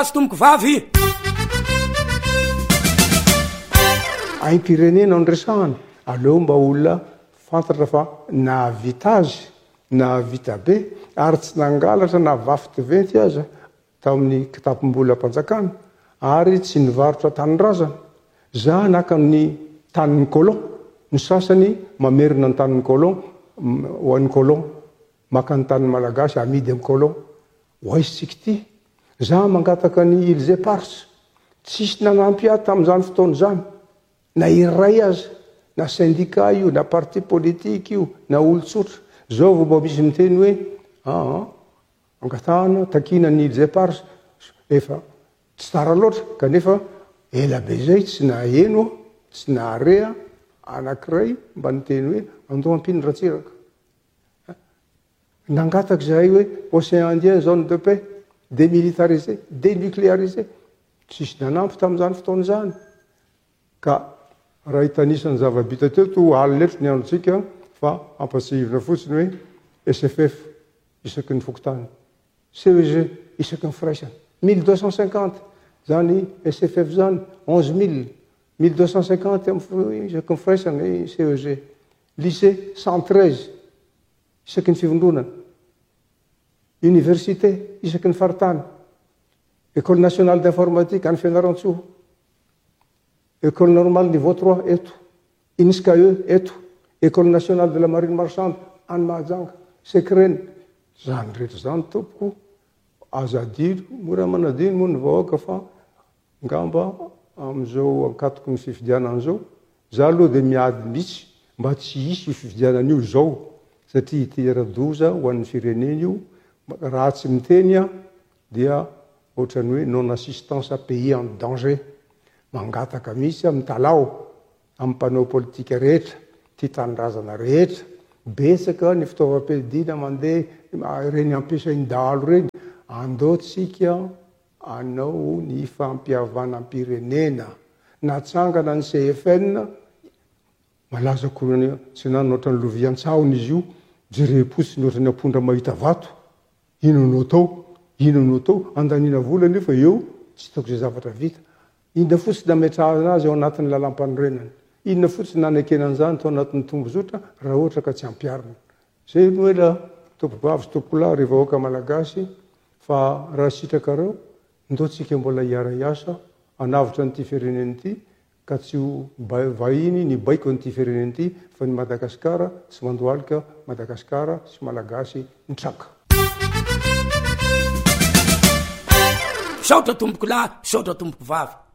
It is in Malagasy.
tomboko vavy aim-pirenena andresahany aleo mba olona fantatra fa nahavita azy nahavita be ary tsy nangalatra na vafy venty aza tamin'ny kitapom-bola mpanjakana ary tsy nivarotra tanindrazana za naka ny tanin'ny colon ny sasany mamerina ny tanin'ny colon ho an'ny colon maka ny tanin'ny malagasy amidy amin'ny colon ho aisytsika ty za mangataka ny îles éparses tsisy nanampy ahy tamin'izany fotoana zany na iray aza na syndicat io na parti politique io na olotsotra zao vao mba misy miteny hoe angatahana takina ny îles éparses efa tsy tara loatra kanefa ela be zay tsy naheno tsy naharea anankiray mba niteny hoe andao ampiny ratsiraka nangataka zahay hoe océan indien zone de paix démilitarisé dénucléarisé tsisy nanampy tamin'izany fotoana zany ka raha hitanisany zava-bita teo to aliletro ny androtsika fa ampatsihivina fotsiny hoe SFF isaky ny fokotany CEG isaky ny firaisana 1250 zany SFF zany 11000 1250 isaky ny firaisana CEG lycée 113 isaky ny fivondronana université isaky ny faritany école nationale d'informatique any Fianarantsoa école normale niveau 3 eto INSCAE eto école nationale de la marine marchande any Mahajanga Sekreny zany rehetra zany tompoko azadiro mora manadino moa ny vahoaka fa ngamba am'izao ankatoko ny fifidianan'izao za aloha dia miady mihitsy mba tsy hisy io fifidianan'io zao satria itera-doza ho an'ny firenena io raha tsy miteny a dia ohatrany hoe non assistance à pays en danger mangataka mihitsy amin'ny talao amin'ny mpanao politika rehetra ty tanindrazana rehetra betsaka ny fitaovam-piadina mandeha reny ampiasain-dalo reny andaotsika anao ny fampiavanam-pirenena natsangana ny CFN malaza korony tsy nanao ohatrany lovian-tsahony izy io jerem-potsiny ohatrany ampondra mahita vato inonao tao andanina vola nefa eo tsy hitako zay zavatra vita inona fotsiny nametrahana azy ao anatin'ny lalam-panorenana inona fotsiny nanekenan'izany tao anatin'ny tombozotra raha ohatra ka tsy ampiarina zay no hoe la tompokavy sy tompokolahy ry vahoaka malagasy fa raha sitrakareo ndaotsika mbola hiara-iasa anavitra n'ity fireneny ity ka tsy ho vahiny ny baiko n'ity fireneny ity fa ny Madagasikara tsy mandoalika Madagasikara sy malagasy nitraka saotra tomboko lahy saotra tomboko vavy